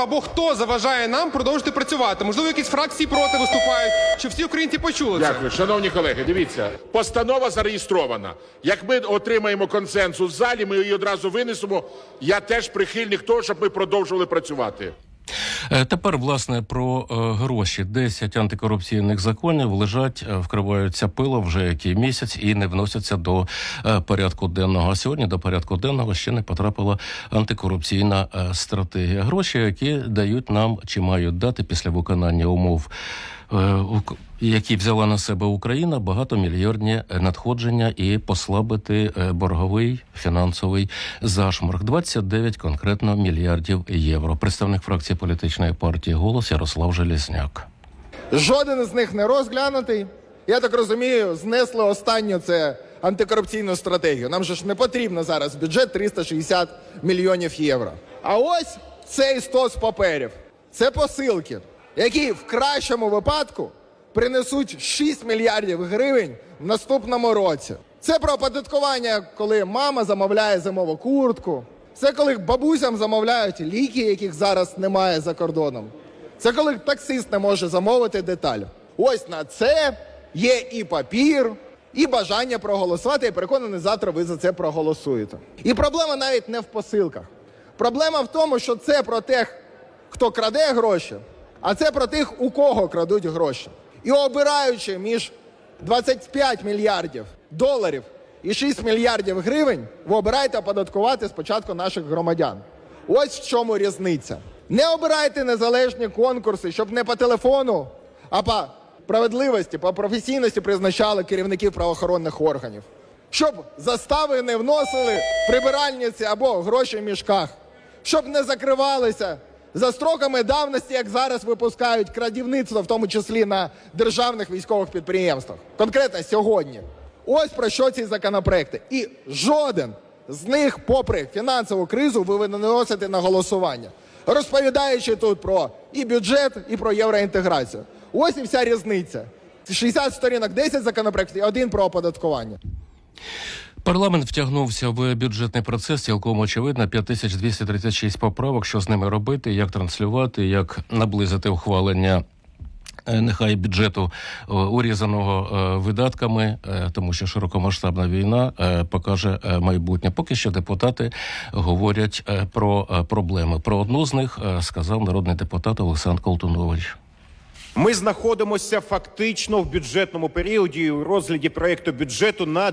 або хто заважає нам продовжити працювати? Можливо, якісь фракції проти виступають, щоб всі українці почули це. Дякую. Шановні колеги, дивіться, постанова зареєстрована. Як ми отримаємо консенсус в залі, ми її одразу винесемо. Я теж прихильник того, щоб ми продовжували працювати. Тепер, власне, про гроші. 10 антикорупційних законів лежать, вкриваються пилом вже який місяць і не вносяться до порядку денного. А сьогодні до порядку денного ще не потрапила антикорупційна стратегія. Гроші, які дають нам, чи мають дати після виконання умов, які взяла на себе Україна, багатомільярдні надходження і послабити борговий фінансовий зашморг. 29 конкретно мільярдів євро. Представник фракції політичної партії «Голос» Ярослав Железняк. Жоден із них не розглянутий. Я так розумію, знесли останню це антикорупційну стратегію. Нам же ж не потрібно зараз бюджет 360 мільйонів євро. А ось цей стос паперів. Це посилки, які в кращому випадку принесуть 6 мільярдів гривень в наступному році. Це про оподаткування, коли мама замовляє зимову куртку. Це коли бабусям замовляють ліки, яких зараз немає за кордоном. Це коли таксист не може замовити деталь. Ось на це є і папір, і бажання проголосувати. Я переконаний, завтра ви за це проголосуєте. І проблема навіть не в посилках. Проблема в тому, що це про тих, хто краде гроші, а це про тих, у кого крадуть гроші. І обираючи між 25 мільярдів доларів і 6 мільярдів гривень, ви обираєте оподаткувати спочатку наших громадян. Ось в чому різниця. Не обирайте незалежні конкурси, щоб не по телефону, а по справедливості, по професійності призначали керівників правоохоронних органів. Щоб застави не вносили прибиральниці або гроші в мішках. Щоб не закривалися за строками давності, як зараз випускають крадівництво, в тому числі на державних військових підприємствах. Конкретно сьогодні. Ось про що ці законопроекти. І жоден з них, попри фінансову кризу, ви не виносите на голосування. Розповідаючи тут про і бюджет, і про євроінтеграцію. Ось і вся різниця. 60 сторінок, 10 законопроєктів і один про оподаткування. Парламент втягнувся в бюджетний процес, цілком очевидно, 5236 поправок, що з ними робити, як транслювати, як наблизити ухвалення нехай бюджету урізаного видатками, тому що широкомасштабна війна покаже майбутнє. Поки що депутати говорять про проблеми. Про одну з них сказав народний депутат Олександр Колтунович. Ми знаходимося фактично в бюджетному періоді у розгляді проєкту бюджету на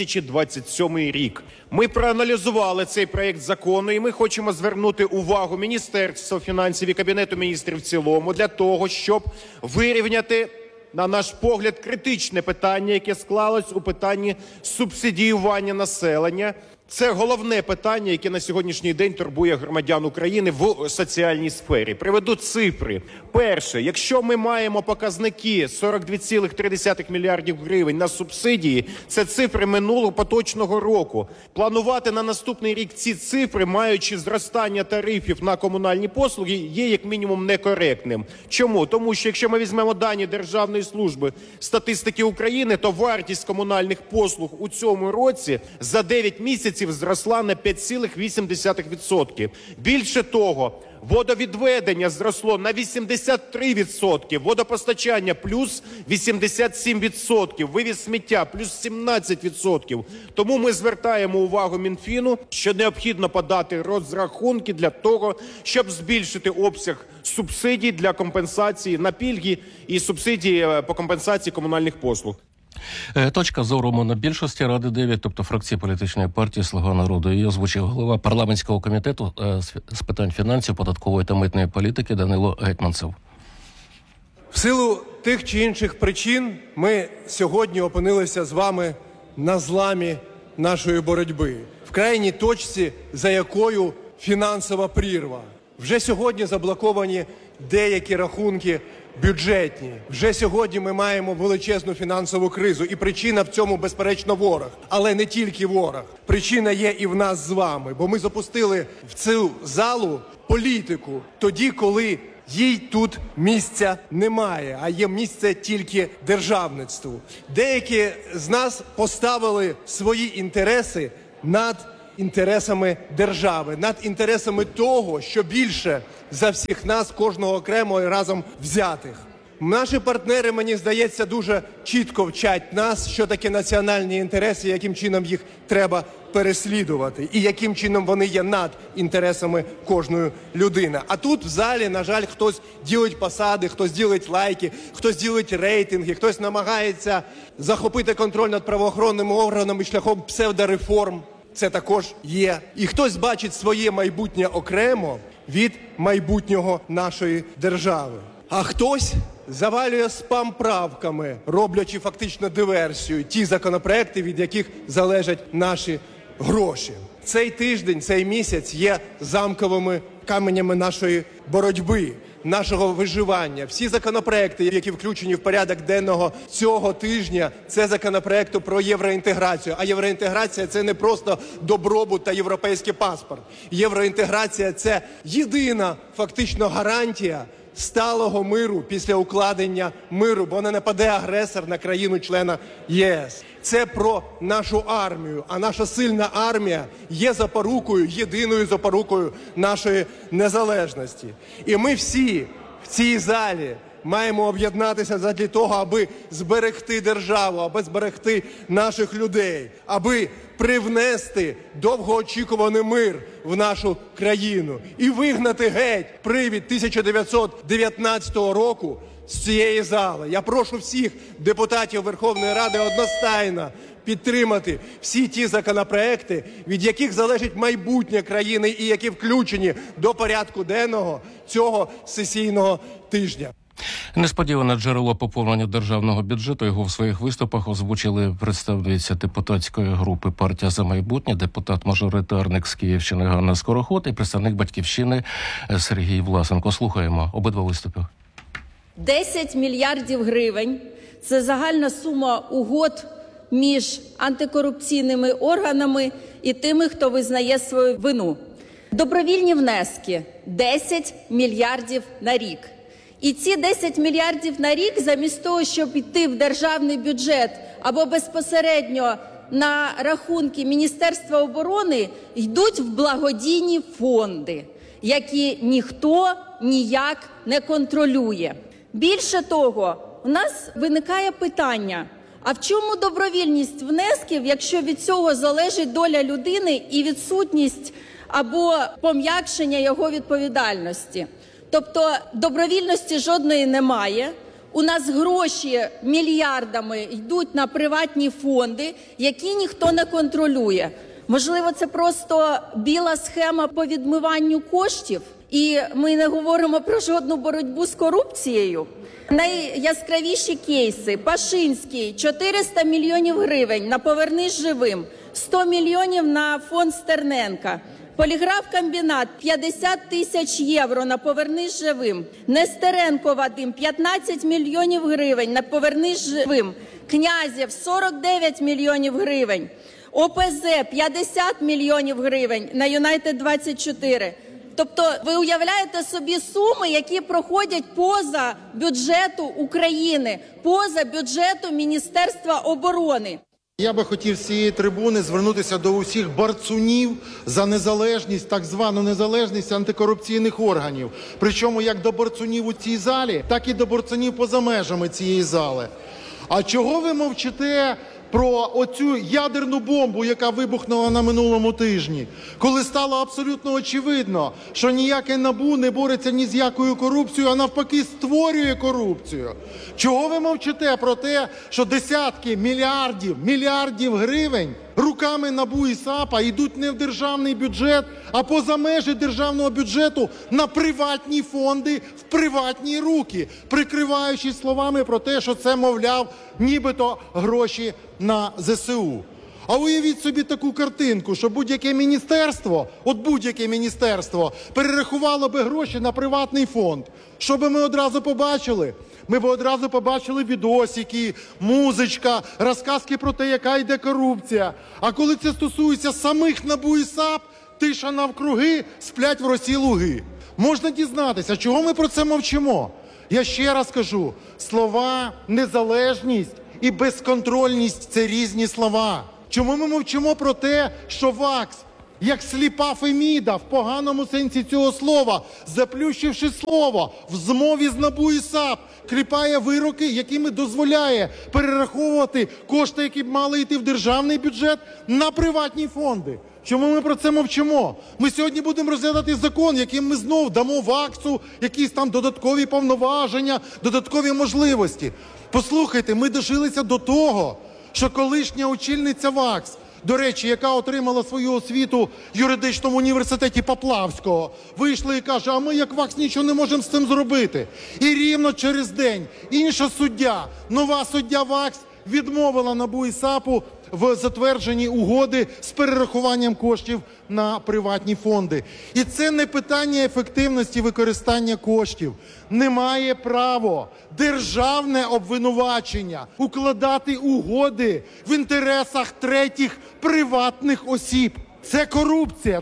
2027 рік. Ми проаналізували цей проєкт закону і ми хочемо звернути увагу Міністерства фінансів і Кабінету міністрів в цілому для того, щоб вирівняти, на наш погляд, критичне питання, яке склалось у питанні субсидіювання населення. Це головне питання, яке на сьогоднішній день турбує громадян України в соціальній сфері. Приведу цифри. Перше, якщо ми маємо показники 42,3 мільярдів гривень на субсидії, це цифри минулого поточного року. Планувати на наступний рік ці цифри, маючи зростання тарифів на комунальні послуги, є як мінімум некоректним. Чому? Тому що якщо ми візьмемо дані Державної служби статистики України, то вартість комунальних послуг у цьому році за 9 місяців зросла на 5,8%. Більше того, водовідведення зросло на 83%, водопостачання плюс 87%, вивіз сміття плюс 17%. Тому ми звертаємо увагу Мінфіну, що необхідно подати розрахунки для того, щоб збільшити обсяг субсидій для компенсації на пільги і субсидії по компенсації комунальних послуг. Точка зору монобільшості Ради 9, тобто фракції політичної партії «Слуга народу». Її озвучив голова парламентського комітету з питань фінансів, податкової та митної політики Данило Гетманцев. В силу тих чи інших причин ми сьогодні опинилися з вами на зламі нашої боротьби. В крайній точці, за якою фінансова прірва. Вже сьогодні заблоковані деякі рахунки бюджетні. Вже сьогодні ми маємо величезну фінансову кризу. І причина в цьому, безперечно, ворог. Але не тільки ворог. Причина є і в нас з вами. Бо ми запустили в цю залу політику тоді, коли їй тут місця немає, а є місце тільки державництву. Деякі з нас поставили свої інтереси над інтересами держави, над інтересами того, що більше за всіх нас, кожного окремо і разом взятих. Наші партнери, мені здається, дуже чітко вчать нас, що таке національні інтереси, яким чином їх треба переслідувати і яким чином вони є над інтересами кожної людини. А тут в залі, на жаль, хтось ділить посади, хтось ділить лайки, хтось ділить рейтинги, хтось намагається захопити контроль над правоохоронними органами шляхом псевдореформ. Це також є. І хтось бачить своє майбутнє окремо від майбутнього нашої держави. А хтось завалює спам-правками, роблячи фактично диверсію ті законопроекти, від яких залежать наші гроші. Цей тиждень, цей місяць є замковими каменями нашої боротьби, нашого виживання. Всі законопроекти, які включені в порядок денного цього тижня, це законопроекти про євроінтеграцію. А євроінтеграція – це не просто добробут та європейський паспорт. Євроінтеграція – це єдина фактично гарантія сталого миру після укладення миру, бо не нападе агресор на країну-члена ЄС. Це про нашу армію, а наша сильна армія є запорукою, єдиною запорукою нашої незалежності. І ми всі в цій залі маємо об'єднатися задля того, аби зберегти державу, аби зберегти наших людей, аби привнести довгоочікуваний мир в нашу країну і вигнати геть привід 1919 року з цієї зали. Я прошу всіх депутатів Верховної Ради одностайно підтримати всі ті законопроекти, від яких залежить майбутнє країни і які включені до порядку денного цього сесійного тижня. Несподіване джерело поповнення державного бюджету. Його в своїх виступах озвучили представниця депутатської групи «Партія за майбутнє», депутат-мажоритарник з Київщини Ганна Скороход і представник «Батьківщини» Сергій Власенко. Слухаємо обидва виступи. 10 мільярдів гривень – це загальна сума угод між антикорупційними органами і тими, хто визнає свою вину. Добровільні внески – 10 мільярдів на рік. І ці 10 мільярдів на рік, замість того, щоб йти в державний бюджет або безпосередньо на рахунки Міністерства оборони, йдуть в благодійні фонди, які ніхто ніяк не контролює. Більше того, у нас виникає питання, а в чому добровільність внесків, якщо від цього залежить доля людини і відсутність або пом'якшення його відповідальності? Тобто добровільності жодної немає. У нас гроші мільярдами йдуть на приватні фонди, які ніхто не контролює. Можливо, це просто біла схема по відмиванню коштів? І ми не говоримо про жодну боротьбу з корупцією? Найяскравіші кейси. Пашинський – 400 мільйонів гривень на «Повернись живим», 100 мільйонів на фонд Стерненка. Поліграфкомбінат – 50 тисяч євро на «Повернись живим». Нестеренко Вадим – 15 мільйонів гривень на «Повернись живим». Князєв – 49 мільйонів гривень. ОПЗ – 50 мільйонів гривень на «Юнайтед-24». Тобто ви уявляєте собі суми, які проходять поза бюджету України, поза бюджету Міністерства оборони. Я би хотів з цієї трибуни звернутися до усіх борцунів за незалежність, так звану незалежність антикорупційних органів. Причому як до борцунів у цій залі, так і до борцунів поза межами цієї зали. А чого ви мовчите про оцю ядерну бомбу, яка вибухнула на минулому тижні, коли стало абсолютно очевидно, що ніяке НАБУ не бореться ні з якою корупцією, а навпаки створює корупцію? Чого ви мовчите про те, що десятки мільярдів гривень руками НАБУ і САПа йдуть не в державний бюджет, а поза межі державного бюджету на приватні фонди, в приватні руки, прикриваючись словами про те, що це, мовляв, нібито гроші на ЗСУ. А уявіть собі таку картинку, що будь-яке міністерство перерахувало би гроші на приватний фонд. Що би ми одразу побачили? Ми б одразу побачили відосики, музичка, розказки про те, яка йде корупція. А коли це стосується самих НАБУ і САП, тиша навкруги, сплять в росі луги. Можна дізнатися, чого ми про це мовчимо? Я ще раз кажу, слова «незалежність» і «безконтрольність» – це різні слова. Чому ми мовчимо про те, що ВАКС як сліпа Феміда в поганому сенсі цього слова, заплющивши слово, в змові з НАБУ і САП, кліпає вироки, якими дозволяє перераховувати кошти, які б мали йти в державний бюджет, на приватні фонди. Чому ми про це мовчимо? Ми сьогодні будемо розглядати закон, яким ми знов дамо ВАКСу якісь там додаткові повноваження, додаткові можливості. Послухайте, ми дожилися до того, що колишня очільниця ВАКС, до речі, яка отримала свою освіту в юридичному університеті Поплавського, вийшла і каже, а ми як ВАКС нічого не можемо з цим зробити. І рівно через день інша суддя, нова суддя ВАКС, відмовила НАБУ і САПу в затвердженні угоди з перерахуванням коштів на приватні фонди. І це не питання ефективності використання коштів. Немає права державне обвинувачення укладати угоди в інтересах третіх приватних осіб. Це корупція.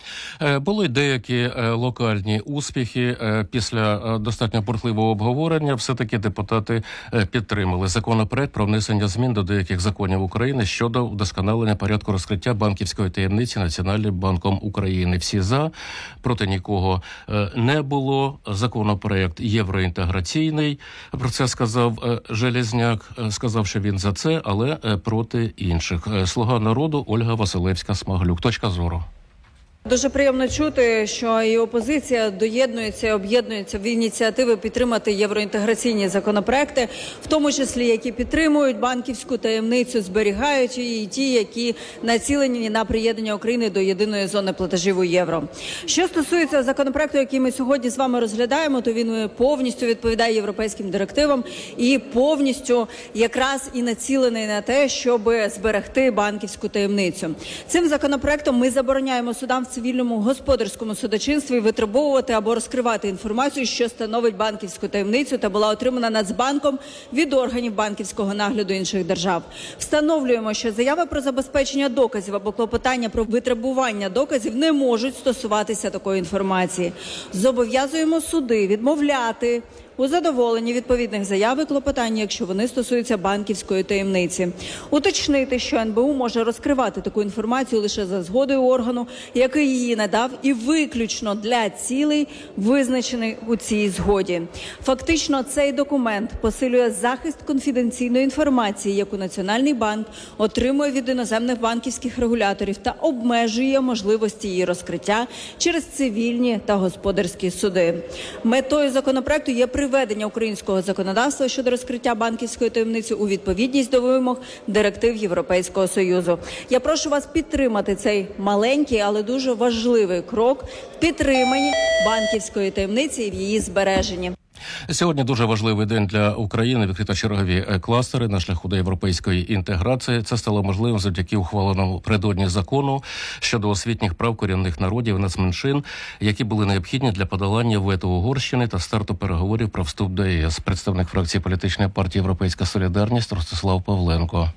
Були деякі локальні успіхи. Після достатньо бурхливого обговорення все-таки депутати підтримали законопроект про внесення змін до деяких законів України щодо вдосконалення порядку розкриття банківської таємниці Національним банком України. Всі за, проти нікого не було. Законопроект євроінтеграційний. Про це сказав Железняк. Сказав, що він за це, але проти інших. Слуга народу Ольга Василевська-Смаглюк. Точка зору. Дуже приємно чути, що і опозиція доєднується, і об'єднується в ініціативи підтримати євроінтеграційні законопроекти, в тому числі, які підтримують банківську таємницю, зберігають її, і ті, які націлені на приєднання України до єдиної зони платежів у євро. Що стосується законопроекту, який ми сьогодні з вами розглядаємо, то він повністю відповідає європейським директивам і повністю якраз і націлений на те, щоб зберегти банківську таємницю. Цим законопроектом ми забороняємо судам в цивільному господарському судочинстві витребовувати або розкривати інформацію, що становить банківську таємницю та була отримана Нацбанком від органів банківського нагляду інших держав. Встановлюємо, що заяви про забезпечення доказів або клопотання про витребування доказів не можуть стосуватися такої інформації. Зобов'язуємо суди відмовляти у задоволенні відповідних заяв і клопотань, якщо вони стосуються банківської таємниці. Уточнити, що НБУ може розкривати таку інформацію лише за згодою органу, який її надав, і виключно для цілей, визначених у цій згоді. Фактично, цей документ посилює захист конфіденційної інформації, яку Національний банк отримує від іноземних банківських регуляторів та обмежує можливості її розкриття через цивільні та господарські суди. Метою законопроекту є приведення українського законодавства щодо розкриття банківської таємниці у відповідність до вимог директив Європейського Союзу. Я прошу вас підтримати цей маленький, але дуже важливий крок в підтриманні банківської таємниці і в її збереженні. Сьогодні дуже важливий день для України. Відкрита чергові кластери на шляху до європейської інтеграції. Це стало можливим завдяки ухваленому передодні закону щодо освітніх прав корінних народів і нацменшин, які були необхідні для подолання вето Угорщини та старту переговорів про вступ до ЄС. Представник фракції політичної партії «Європейська солідарність» Ростислав Павленко.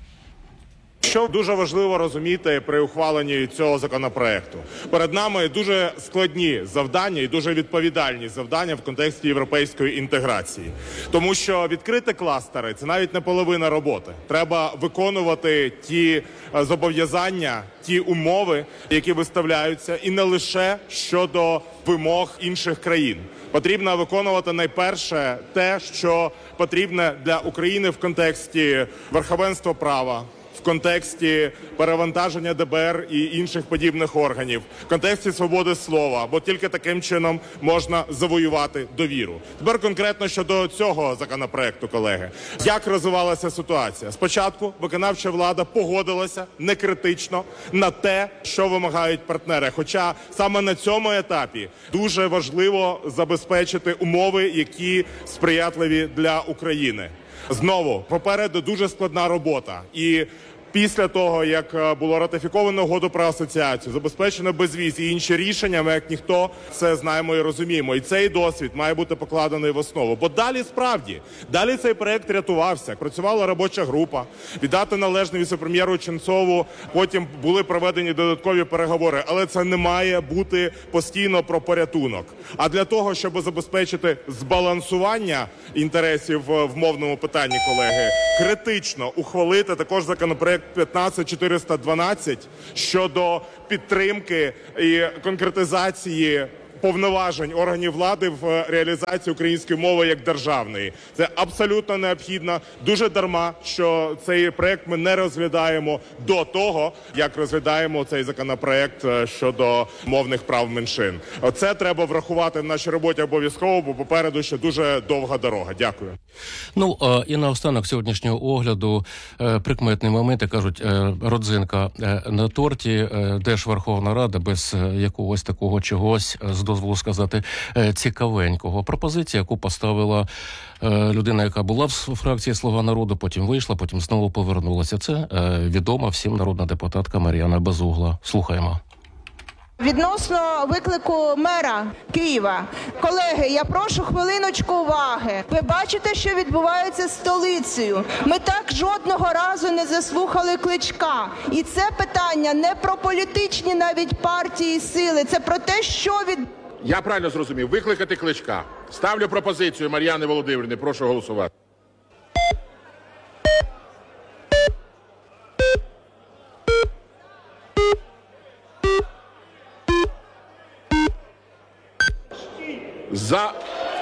Що дуже важливо розуміти при ухваленні цього законопроекту? Перед нами дуже складні завдання і дуже відповідальні завдання в контексті європейської інтеграції. Тому що відкрити кластери – це навіть не половина роботи. Треба виконувати ті зобов'язання, ті умови, які виставляються, і не лише щодо вимог інших країн. Потрібно виконувати найперше те, що потрібне для України в контексті верховенства права, в контексті перевантаження ДБР і інших подібних органів, в контексті свободи слова, бо тільки таким чином можна завоювати довіру. Тепер конкретно щодо цього законопроекту, колеги. Як розвивалася ситуація? Спочатку виконавча влада погодилася некритично на те, що вимагають партнери. Хоча саме на цьому етапі дуже важливо забезпечити умови, які сприятливі для України. Знову, попереду дуже складна робота. І після того, як було ратифіковано угоду про асоціацію, забезпечено безвіз і інші рішення, ми як ніхто це знаємо і розуміємо. І цей досвід має бути покладений в основу. Бо далі справді, далі цей проект рятувався. Працювала робоча група, віддати належне віце-прем'єру Ченцову, потім були проведені додаткові переговори. Але це не має бути постійно про порятунок. А для того, щоб забезпечити збалансування інтересів в мовному питанні, колеги, критично ухвалити також законопроект проект 15412 щодо підтримки і конкретизації повноважень органів влади в реалізації української мови як державної. Це абсолютно необхідно. Дуже дарма, що цей проект ми не розглядаємо до того, як розглядаємо цей законопроект щодо мовних прав меншин. Оце треба врахувати в нашій роботі обов'язково, бо попереду ще дуже довга дорога. Дякую. Ну, і наостанок сьогоднішнього огляду прикметний момент, як кажуть, родзинка на торті, де ж Верховна Рада без якогось такого чогось, з дозволу сказати, цікавенького. Пропозиція, яку поставила людина, яка була в фракції «Слуга народу», потім вийшла, потім знову повернулася. Це відома всім народна депутатка Мар'яна Безугла. Слухаємо. Відносно виклику мера Києва. Колеги, я прошу хвилиночку уваги. Ви бачите, що відбувається з столицею. Ми так жодного разу не заслухали Кличка. І це питання не про політичні навіть партії і сили. Це про те, що Я правильно зрозумів. Викликати Кличка. Ставлю пропозицію Мар'яни Володимирівни. Прошу голосувати. За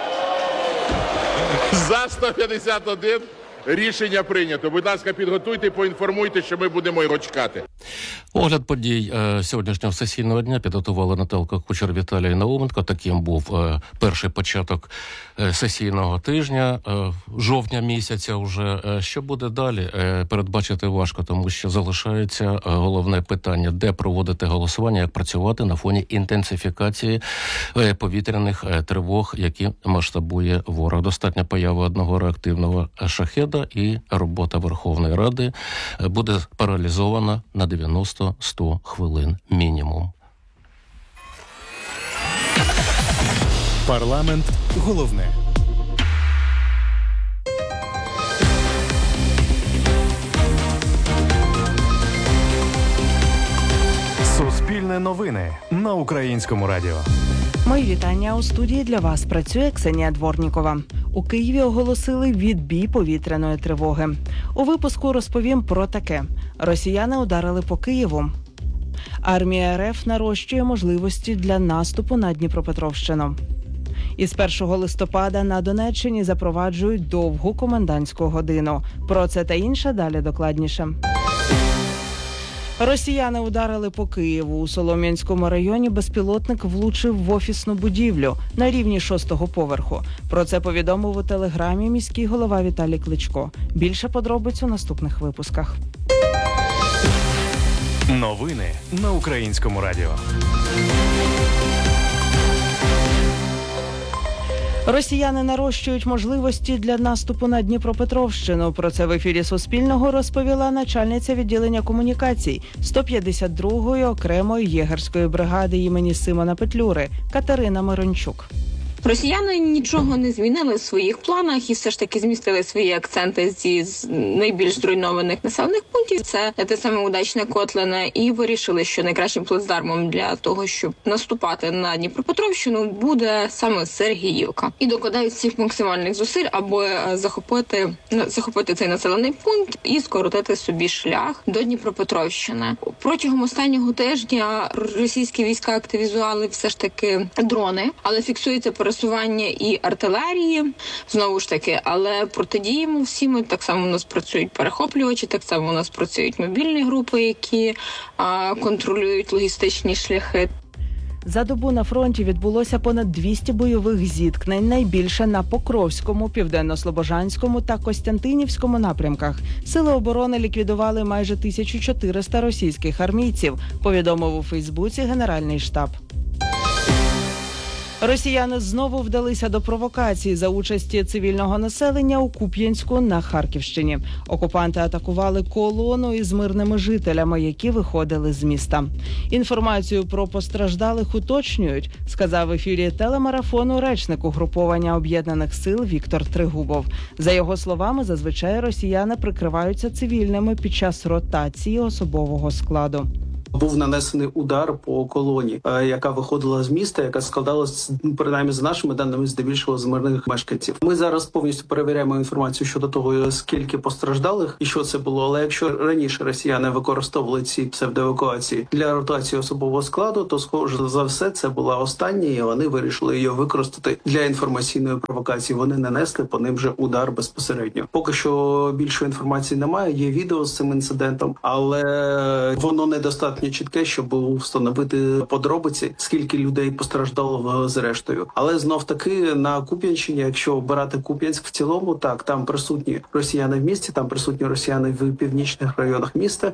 151 рішення прийнято. Будь ласка, підготуйте, поінформуйте, що ми будемо його чекати. Огляд подій сьогоднішнього сесійного дня підготувала Наталка Кучер, Віталій Науменко. Таким був перший початок сесійного тижня, жовтня місяця вже. Що буде далі, передбачити важко, тому що залишається головне питання, де проводити голосування, як працювати на фоні інтенсифікації повітряних тривог, які масштабує ворог. Достатньо появи одного реактивного шахеда і робота Верховної Ради буде паралізована на 90-100 хвилин мінімум. Парламент головне. Суспільне новини на Українському радіо. Мої вітання. У студії для вас працює Ксенія Дворнікова. У Києві оголосили відбій повітряної тривоги. У випуску розповім про таке. Росіяни ударили по Києву. Армія РФ нарощує можливості для наступу на Дніпропетровщину. Із 1 листопада на Донеччині запроваджують довгу комендантську годину. Про це та інше далі докладніше. Росіяни ударили по Києву. У Солом'янському районі безпілотник влучив в офісну будівлю на рівні 6-го поверху. Про це повідомив у телеграмі міський голова Віталій Кличко. Більше подробиць у наступних випусках. Новини на Українському радіо. Росіяни нарощують можливості для наступу на Дніпропетровщину. Про це в ефірі Суспільного розповіла начальниця відділення комунікацій 152-ї окремої єгерської бригади імені Симона Петлюри Катерина Мирончук. Росіяни нічого не змінили в своїх планах і все ж таки змістили свої акценти зі найбільш зруйнованих населених пунктів. Це те саме Удачне, Котлине, і вирішили, що найкращим плацдармом для того, щоб наступати на Дніпропетровщину, буде саме Сергіївка. І докладають всіх максимальних зусиль, аби захопити цей населений пункт і скоротити собі шлях до Дніпропетровщини. Протягом останнього тижня російські війська активізували все ж таки дрони, але фіксується пересування і артилерії, знову ж таки, але протидіємо всім. Так само у нас працюють перехоплювачі, так само у нас працюють мобільні групи, які контролюють логістичні шляхи. За добу на фронті відбулося понад 200 бойових зіткнень, найбільше на Покровському, Південно-Слобожанському та Костянтинівському напрямках. Сили оборони ліквідували майже 1400 російських армійців, повідомив у Фейсбуці Генеральний штаб. Росіяни знову вдалися до провокації за участі цивільного населення у Куп'янську на Харківщині. Окупанти атакували колону із мирними жителями, які виходили з міста. Інформацію про постраждалих уточнюють, сказав в ефірі телемарафону речник угруповання Об'єднаних сил Віктор Тригубов. За його словами, зазвичай росіяни прикриваються цивільними під час ротації особового складу. був нанесений удар по колоні, яка виходила з міста, яка складалась, принаймні за нашими даними, здебільшого з мирних мешканців. Ми зараз повністю перевіряємо інформацію щодо того, скільки постраждалих і що це було. Але якщо раніше росіяни використовували ці псевдоевакуації для ротації особового складу, то схоже за все це була остання, і вони вирішили її використати для інформаційної провокації. Вони нанесли по ним вже удар безпосередньо. Поки що більшої інформації немає. Є відео з цим інцидентом, але воно недостатньо чітке, щоб встановити подробиці, скільки людей постраждало зрештою. Але знов таки на Куп'янщині, якщо обирати Куп'янськ в цілому, так, там присутні росіяни в місті, там присутні росіяни в північних районах міста.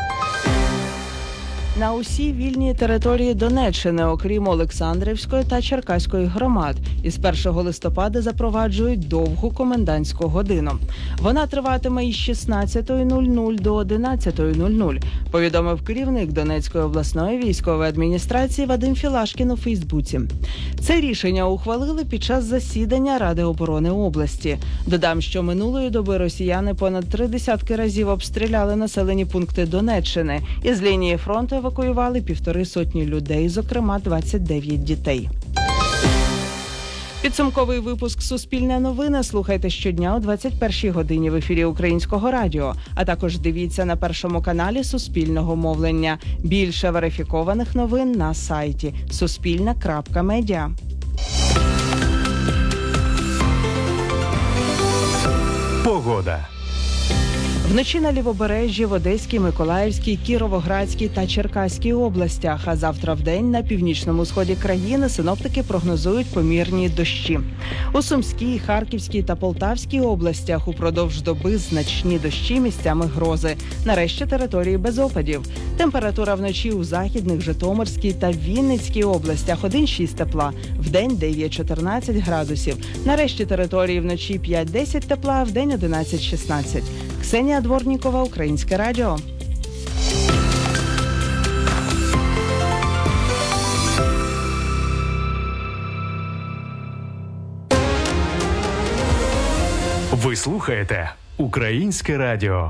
На усій вільній території Донеччини, окрім Олександрівської та Черкаської громад, із 1 листопада запроваджують довгу комендантську годину. Вона триватиме із 16:00 до 11:00, повідомив керівник Донецької обласної військової адміністрації Вадим Філашкін у Фейсбуці. Це рішення ухвалили під час засідання Ради оборони області. Додам, що минулої доби росіяни понад 30 разів обстріляли населені пункти Донеччини. Із лінії фронту евакуювали 150 людей, зокрема 29 дітей. Підсумковий випуск «Суспільне новини» слухайте щодня о 21-й годині в ефірі Українського радіо, а також дивіться на Першому каналі Суспільного мовлення. Більше верифікованих новин на сайті suspilna.media. Погода. Вночі на Лівобережжі, в Одеській, Миколаївській, Кіровоградській та Черкаській областях, а завтра вдень на північному сході країни синоптики прогнозують помірні дощі. У Сумській, Харківській та Полтавській областях упродовж доби значні дощі, місцями грози. Нарешті території без опадів. Температура вночі у Західних, Житомирській та Вінницькій областях 1-6 тепла, вдень 9-14 градусів. Нарешті території вночі 5-10 тепла, а вдень 11-16. Ксенія Дворнікова, Українське радіо. Ви слухаєте Українське радіо.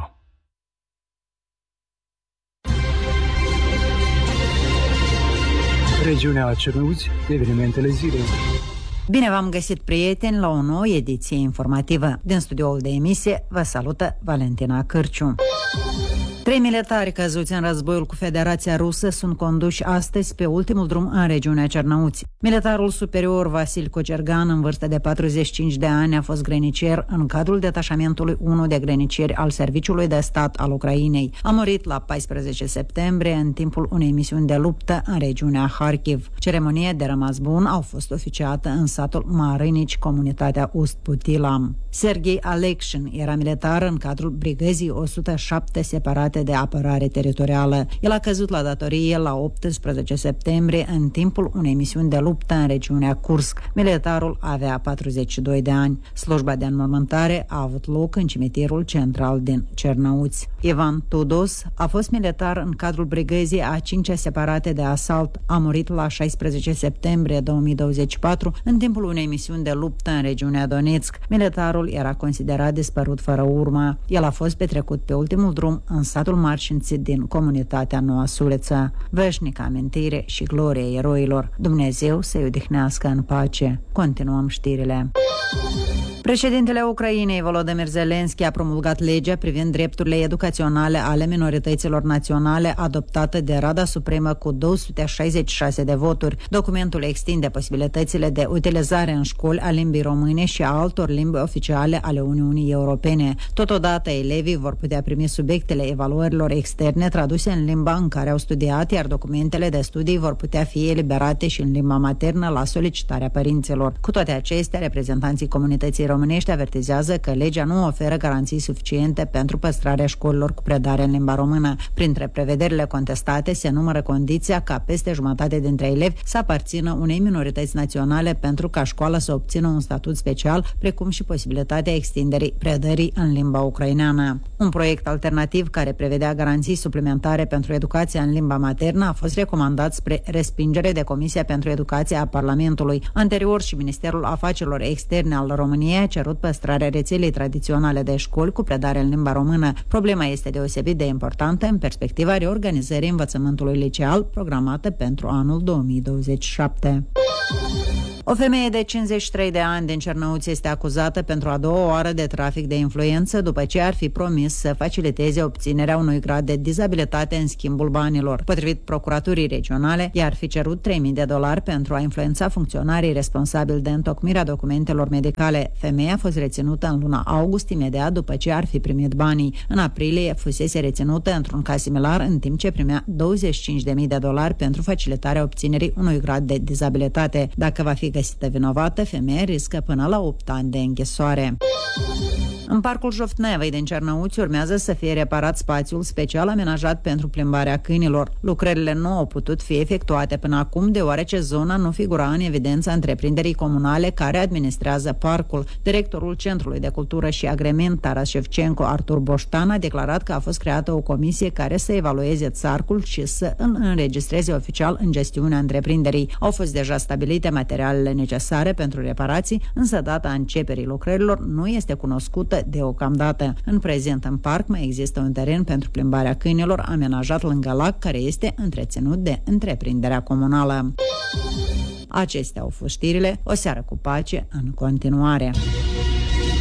Regiunea Cernăuți, evenimentele zilei. Bine v-am găsit, prieteni, la o nouă ediție informativă. Din studioul de emisie vă salută Valentina Cârciu. 3 militari căzuți în războiul cu Federația Rusă sunt conduși astăzi pe ultimul drum în regiunea Cernăuți. Militarul superior Vasil Cocergan, în vârstă de 45 de ani, a fost grenicier în cadrul detașamentului 1 de grenicieri al Serviciului de Stat al Ucrainei. A murit la 14 septembrie în timpul unei misiuni de luptă în regiunea Harkiv. Ceremonie de rămas bun au fost oficiată în satul Marinici, comunitatea Ust-Putilam. Serghei Alekșin era militar în cadrul brigăzii 107 separate de apărare teritorială. El a căzut la datorie la 18 septembrie în timpul unei misiuni de luptă în regiunea Kursk. Militarul avea 42 de ani. Slujba de înmormântare a avut loc în cimitirul central din Cernăuți. Ivan Tudos a fost militar în cadrul brigăzii a 5-a separate de asalt. A murit la 16 septembrie 2024 în timpul unei misiuni de luptă în regiunea Donetsk. Militarul era considerat dispărut fără urmă. El a fost petrecut pe ultimul drum în satul Marșinții din comunitatea Noua Suleță. Veșnică amintire și glorie eroilor. Dumnezeu să-i odihnească în pace. Continuăm știrile. Președintele Ucrainei, Volodymyr Zelensky, a promulgat legea privind drepturile educaționale ale minorităților naționale, adoptată de Rada Supremă cu 266 de voturi. Documentul extinde posibilitățile de utilizare în școli a limbii române și a altor limbi oficiale ale Uniunii Europene. Totodată, elevii vor putea primi subiectele evaluărilor externe traduse în limba în care au studiat, iar documentele de studii vor putea fi eliberate și în limba maternă la solicitarea părinților. Cu toate acestea, reprezentanții comunității românești avertizează că legea nu oferă garanții suficiente pentru păstrarea școlilor cu predare în limba română. Printre prevederile contestate se numără condiția ca peste jumătate dintre elevi să aparțină unei minorități naționale pentru ca școala să obțină un statut special, precum și posibilitatea extinderii predării în limba ucraineană. Un proiect alternativ care prevedea garanții suplimentare pentru educația în limba maternă a fost recomandat spre respingere de Comisia pentru Educație a Parlamentului. Anterior și Ministerul Afacerilor Externe al României a cerut păstrarea rețelei tradiționale de școli cu predare în limba română. Problema este deosebit de importantă în perspectiva reorganizării învățământului liceal programată pentru anul 2027. O femeie de 53 de ani din Cernăuți este acuzată pentru a doua oară de trafic de influență după ce ar fi promis să faciliteze obținerea unui grad de dizabilitate în schimbul banilor. Potrivit procuraturii regionale, ea ar fi cerut $3.000 pentru a influența funcționarii responsabili de întocmirea documentelor medicale. Femeia a fost reținută în luna august, imediat după ce ar fi primit banii. În aprilie fusese reținută într-un caz similar, în timp ce primea $25.000 pentru facilitarea obținerii unui grad de dizabilitate. Dacă va fi găsită vinovată, femeia riscă până la 8 ani de închisoare. În parcul Joftnevei din Cernăuți urmează să fie reparat spațiul special amenajat pentru plimbarea câinilor. Lucrările nu au putut fi efectuate până acum, deoarece zona nu figura în evidența întreprinderii comunale care administrează parcul. Directorul Centrului de Cultură și Agrement, Taras Shevchenko Artur Boștan, a declarat că a fost creată o comisie care să evalueze țarcul și să îl înregistreze oficial în gestiunea întreprinderii. Au fost deja stabilite materialele necesare pentru reparații, însă data începerii lucrărilor nu este cunoscută deocamdată. În prezent, în parc mai există un teren pentru plimbarea câinilor amenajat lângă lac, care este întreținut de întreprinderea comunală. Acestea au fost știrile. O seară cu pace în continuare.